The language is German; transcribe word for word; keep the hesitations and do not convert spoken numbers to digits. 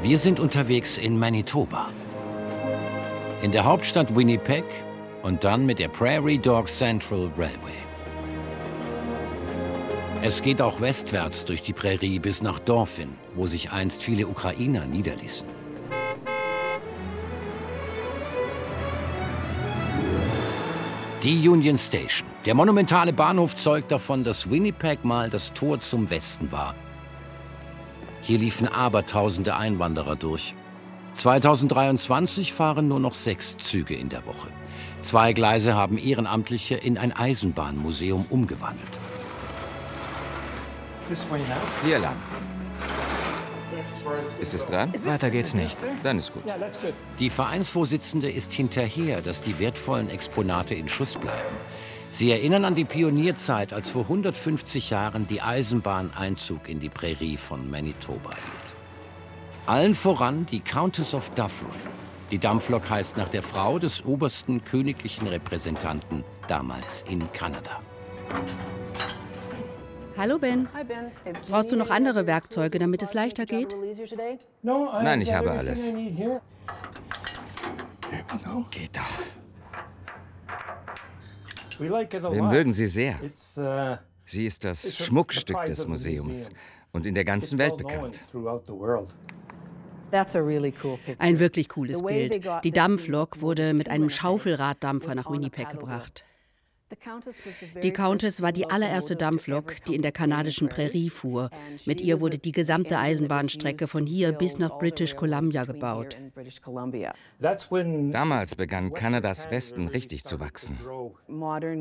Wir sind unterwegs in Manitoba. In der Hauptstadt Winnipeg und dann mit der Prairie Dog Central Railway. Es geht auch westwärts durch die Prärie bis nach Dauphin, wo sich einst viele Ukrainer niederließen. Die Union Station. Der monumentale Bahnhof zeugt davon, dass Winnipeg mal das Tor zum Westen war. Hier liefen abertausende Einwanderer durch. zweitausenddreiundzwanzig fahren nur noch sechs Züge in der Woche. Zwei Gleise haben Ehrenamtliche in ein Eisenbahnmuseum umgewandelt. Hier lang. Ist es dran? Weiter geht's nicht. Dann ist gut. Die Vereinsvorsitzende ist hinterher, dass die wertvollen Exponate in Schuss bleiben. Sie erinnern an die Pionierzeit, als vor hundertfünfzig Jahren die Eisenbahn Einzug in die Prärie von Manitoba hielt. Allen voran die Countess of Dufferin. Die Dampflok heißt nach der Frau des obersten königlichen Repräsentanten damals in Kanada. Hallo Ben. Brauchst du noch andere Werkzeuge, damit es leichter geht? Nein, ich habe alles. Geht doch. Wir mögen sie sehr. Sie ist das Schmuckstück des Museums und in der ganzen Welt bekannt. Ein wirklich cooles Bild. Die Dampflok wurde mit einem Schaufelraddampfer nach Winnipeg gebracht. Die Countess war die allererste Dampflok, die in der kanadischen Prärie fuhr. Mit ihr wurde die gesamte Eisenbahnstrecke von hier bis nach British Columbia gebaut. Damals begann Kanadas Westen richtig zu wachsen.